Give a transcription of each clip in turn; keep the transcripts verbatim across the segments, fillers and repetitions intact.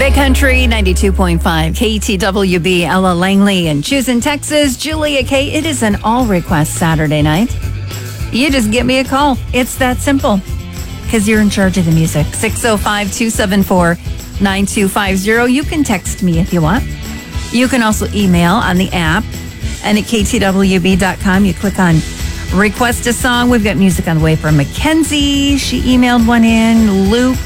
Big Country ninety-two point five, K T W B, Ella Langley in Choosing, Texas. Julia K. It is an all request Saturday night. You just give me a call. It's that simple because you're in charge of the music. six oh five, two seven four, nine two five zero. You can text me if you want. You can also email on the app and at K T W B dot com. You click on request a song. We've got music on the way from Mackenzie. She emailed one in. Luke,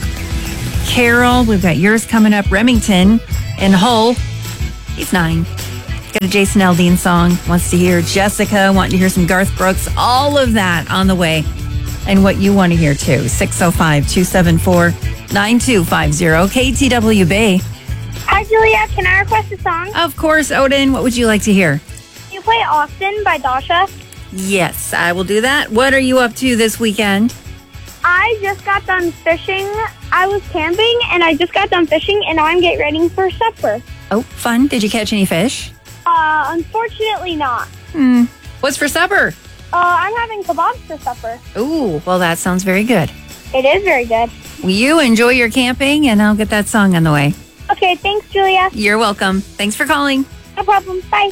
Carol, we've got yours coming up. Remington and Hull. He's nine. Got a Jason Aldean song. Wants to hear Jessica. Wanting to hear some Garth Brooks. All of that on the way. And what you want to hear too. six oh five, two seven four, nine two five zero. K T W B. Hi, Julia. Can I request a song? Of course, Odin. What would you like to hear? Can you play Austin by Dasha? Yes, I will do that. What are you up to this weekend? I just got done fishing. I was camping, and I just got done fishing, and now I'm getting ready for supper. Oh, fun. Did you catch any fish? Uh, unfortunately not. Hmm. What's for supper? Uh, I'm having kebabs for supper. Ooh, well, that sounds very good. It is very good. Well, you enjoy your camping, and I'll get that song on the way. Okay, thanks, Julia. You're welcome. Thanks for calling. No problem. Bye.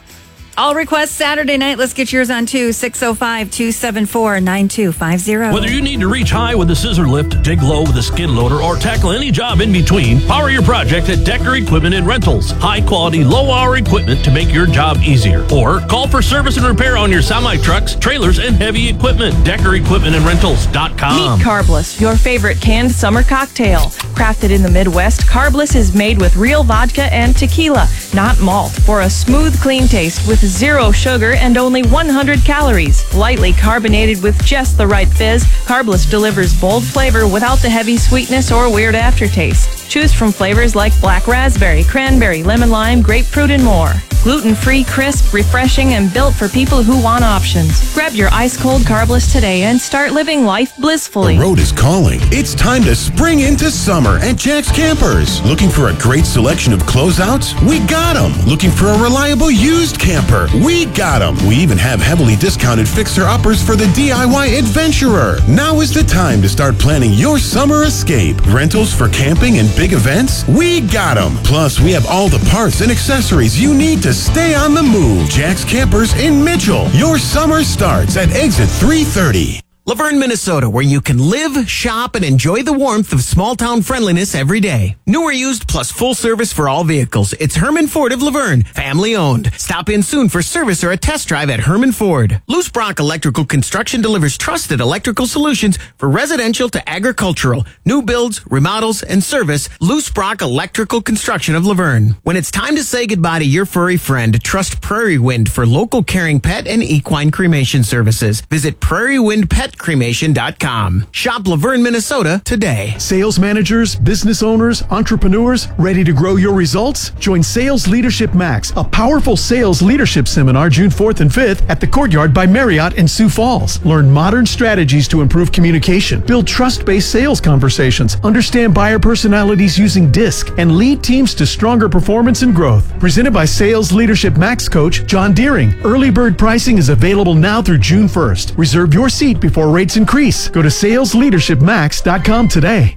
All requests Saturday night. Let's get yours on too. six oh five, two seven four, nine two five zero. Whether you need to reach high with a scissor lift, dig low with a skid loader, or tackle any job in between, power your project at Decker Equipment and Rentals. High quality, low hour equipment to make your job easier. Or call for service and repair on your semi trucks, trailers, and heavy equipment. Decker Equipment and Rentals dot com. Meet Carbless, your favorite canned summer cocktail. Crafted in the Midwest, Carbless is made with real vodka and tequila, not malt, for a smooth, clean taste with zero sugar and only one hundred calories. Lightly carbonated with just the right fizz, Carbless delivers bold flavor without the heavy sweetness or weird aftertaste. Choose from flavors like black raspberry, cranberry, lemon lime, grapefruit, and more. Gluten-free, crisp, refreshing, and built for people who want options. Grab your ice-cold Carbless today and start living life blissfully. The road is calling. It's time to spring into summer at Jack's Campers. Looking for a great selection of closeouts? We got them. Looking for a reliable used camper? We got them. We even have heavily discounted fixer-uppers for the D I Y adventurer. Now is the time to start planning your summer escape. Rentals for camping and big events? We got them. Plus, we have all the parts and accessories you need to stay on the move. Jack's Campers in Mitchell. Your summer starts at exit three thirty. Laverne, Minnesota, where you can live, shop, and enjoy the warmth of small-town friendliness every day. New or used, plus full service for all vehicles. It's Herman Ford of Laverne, family-owned. Stop in soon for service or a test drive at Herman Ford. Loose Brock Electrical Construction delivers trusted electrical solutions for residential to agricultural, new builds, remodels, and service. Loose Brock Electrical Construction of Laverne. When it's time to say goodbye to your furry friend, trust Prairie Wind for local caring pet and equine cremation services. Visit Prairie Wind Pet cremation dot com. Shop Laverne, Minnesota today. Sales managers, business owners, entrepreneurs, ready to grow your results? Join Sales Leadership Max, a powerful sales leadership seminar June fourth and fifth at the Courtyard by Marriott in Sioux Falls. Learn modern strategies to improve communication, build trust-based sales conversations, understand buyer personalities using DISC, and lead teams to stronger performance and growth. Presented by Sales Leadership Max coach John Deering. Early bird pricing is available now through June first. Reserve your seat before rates increase. Go to sales leadership max dot com today.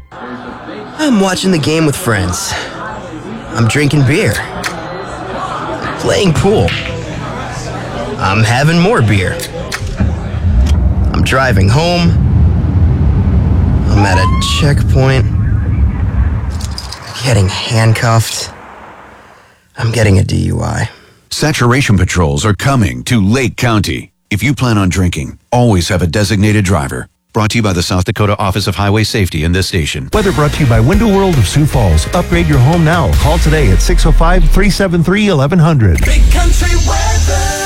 I'm watching the game with friends. I'm drinking beer. Playing pool. I'm having more beer. I'm driving home. I'm at a checkpoint. Getting handcuffed. I'm getting a D U I. Saturation patrols are coming to Lake County. If you plan on drinking, always have a designated driver. Brought to you by the South Dakota Office of Highway Safety and this station. Weather brought to you by Window World of Sioux Falls. Upgrade your home now. Call today at six oh five, three seven three, eleven hundred. Big Country weather.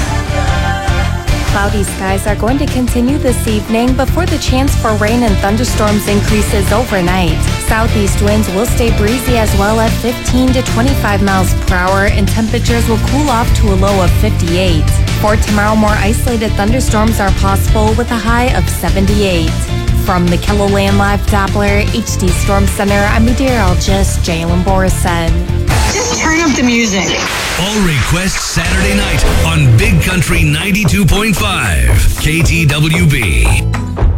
Cloudy skies are going to continue this evening before the chance for rain and thunderstorms increases overnight. Southeast winds will stay breezy as well at fifteen to twenty-five miles per hour, and temperatures will cool off to a low of fifty-eight. For tomorrow, more isolated thunderstorms are possible with a high of seventy-eight. From the KELOLAND Live Doppler H D Storm Center, I'm meteorologist Jalen Borison. Just turn up the music. All requests Saturday night on Big Country ninety-two point five K T W B.